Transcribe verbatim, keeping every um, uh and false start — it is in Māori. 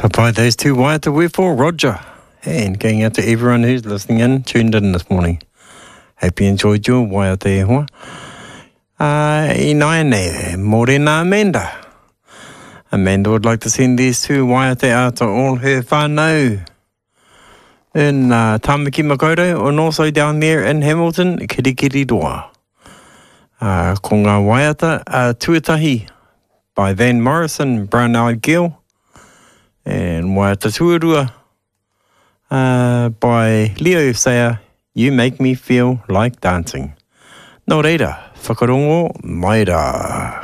By those two waiata we're for Roger. And going out to everyone who's listening in, tuned in this morning. Hope you enjoyed your waiata e hoa. Uh, I nai nei, morena Amanda. Amanda would like to send these two waiata out to all her whānau in uh, Tamaki Makaurau and also down there in Hamilton, Kirikiriroa. Uh, ko ngā waiata uh, Tuatahi by Van Morrison, Brown Eyed Girl. And waiata tuarua uh, by Leo Sayer, You Make Me Feel Like Dancing. Nō reira, whakarongo mai rā.